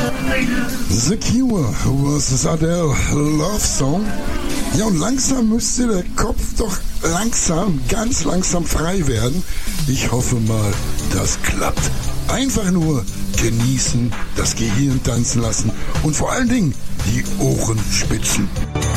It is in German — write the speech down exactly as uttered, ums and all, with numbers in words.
The Cure versus Adele, Love Song. Ja, und langsam müsste der Kopf doch langsam, ganz langsam frei werden. Ich hoffe mal, das klappt. Einfach nur genießen, das Gehirn tanzen lassen und vor allen Dingen die Ohren spitzen.